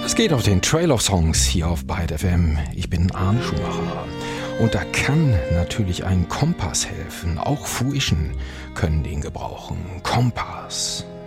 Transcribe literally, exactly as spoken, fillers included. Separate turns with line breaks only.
Es geht auf den Trail of Songs hier auf Byte F M. Ich bin Arne Schumacher. Und da kann natürlich ein Kompass helfen. Auch Fuischen können den gebrauchen. Kompass.